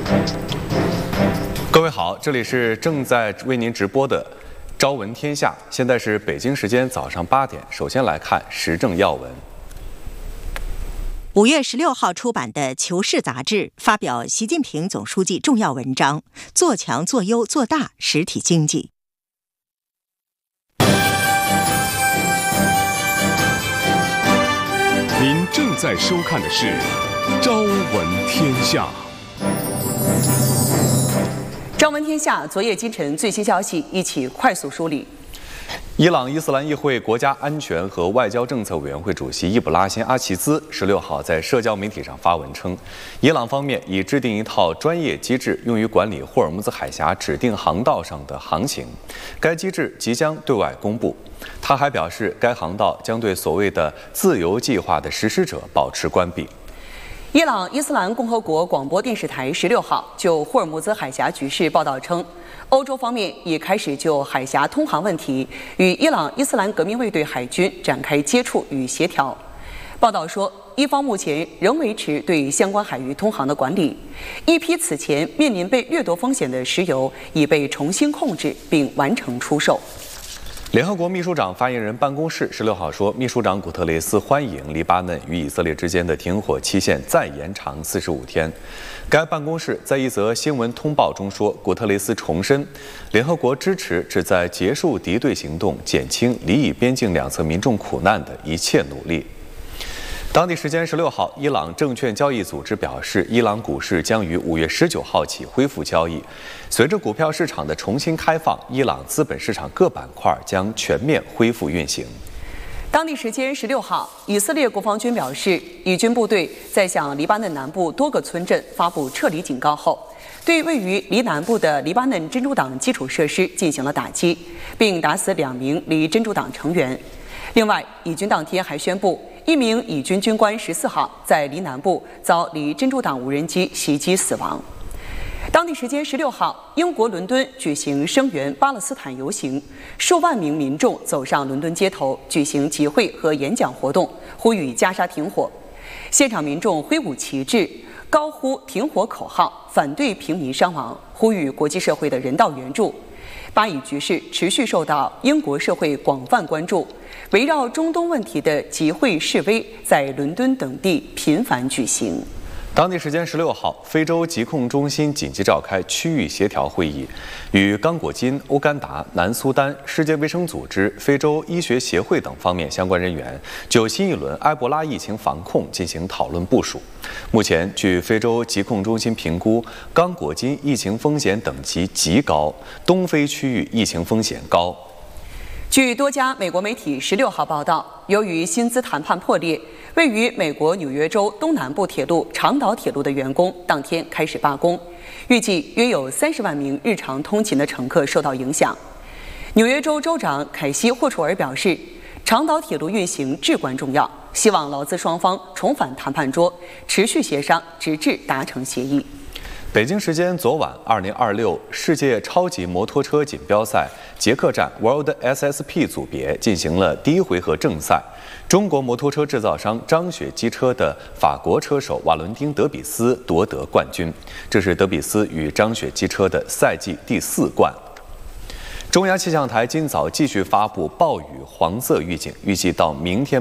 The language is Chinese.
各位好，这里是正在为您直播的《朝闻天下》，现在是北京时间早上8点。首先来看时政要闻。 5月16号出版的《求是》杂志发表习近平总书记重要文章，做强、做优、做大实体经济。 您正在收看的是《朝闻天下》。 朝闻天下，昨夜今晨最新消息，一起快速梳理。 伊朗伊斯兰议会国家安全和外交政策委员会主席伊卜拉欣·阿齐兹16号在社交媒体上发文称，伊朗方面已制定一套专业机制，用于管理霍尔木兹海峡指定航道上的航行，该机制即将对外公布。他还表示，该航道将对所谓的自由计划的实施者保持关闭。 伊朗伊斯兰共和国广播电视台16号就霍尔木兹海峡局势报道称，欧洲方面已开始就海峡通航问题与伊朗伊斯兰革命卫队海军展开接触与协调。报道说，伊方目前仍维持对相关海域通航的管理，一批此前面临被掠夺风险的石油已被重新控制并完成出售。 联合国秘书长发言人办公室16号说，秘书长古特雷斯欢迎黎巴嫩与以色列之间的停火期限再延长45天。该办公室在一则新闻通报中说，古特雷斯重申，联合国支持旨在结束敌对行动、减轻黎以边境两侧民众苦难的一切努力。当地时间16号，伊朗证券交易组织表示，伊朗股市将于5月19号起恢复交易。随着股票市场的重新开放，伊朗资本市场各板块将全面恢复运行。 当地时间16号，以色列国防军表示，以军部队在向黎巴嫩南部多个村镇发布撤离警告后，对位于黎南部的黎巴嫩真主党基础设施进行了打击，并打死2名黎真主党成员。另外，以军当天还宣布，一名以军军官14号在黎南部遭黎真主党无人机袭击死亡。当地时间16号，英国伦敦举行声援巴勒斯坦游行，数万名民众走上伦敦街头举行集会和演讲活动，呼吁加沙停火。现场民众挥舞旗帜，高呼停火口号，反对平民伤亡，呼吁国际社会的人道援助。巴以局势持续受到英国社会广泛关注，围绕中东问题的集会示威在伦敦等地频繁举行。 当地时间16号，非洲疾控中心紧急召开区域协调会议，与刚果金、欧干达、南苏丹、世界卫生组织、非洲医学协会等方面相关人员就新一轮埃博拉疫情防控进行讨论部署。目前，据非洲疾控中心评估，刚果金疫情风险等级极高，东非区域疫情风险高。 据多家美国媒体16号报道，由于薪资谈判破裂，位于美国纽约州东南部铁路长岛铁路的员工当天开始罢工，预计约有30万名日常通勤的乘客受到影响。纽约州州长凯西·霍楚尔表示，长岛铁路运行至关重要，希望劳资双方重返谈判桌，持续协商，直至达成协议。 北京时间昨晚，2026世界超级摩托车锦标赛捷克站 World SSP 组别进行了第一回合正赛。中国摩托车制造商张雪机车的法国车手瓦伦丁·德比斯夺得冠军，这是德比斯与张雪机车的赛季第4冠。中央气象台今早继续发布暴雨黄色预警，预计到明天